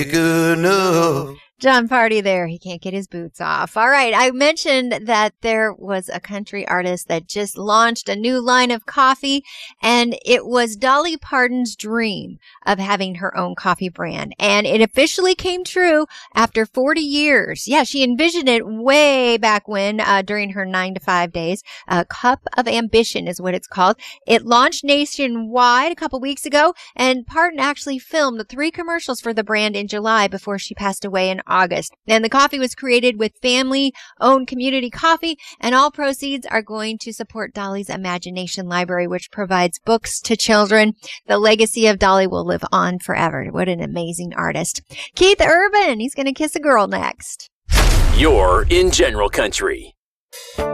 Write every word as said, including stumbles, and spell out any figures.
Good enough. John Party there. He can't get his boots off. All right. I mentioned that there was a country artist that just launched a new line of coffee, and it was Dolly Parton's dream of having her own coffee brand. And it officially came true after forty years. Yeah, she envisioned it way back when, uh, during her nine to five days. Uh, Cup of Ambition is what it's called. It launched nationwide a couple weeks ago, and Parton actually filmed three commercials for the brand in July before she passed away in August. And the coffee was created with family-owned community coffee, and all proceeds are going to support Dolly's Imagination Library, which provides books to children. The legacy of Dolly will live on forever. What an amazing artist. Keith Urban, he's going to kiss a girl next. You're in General Country.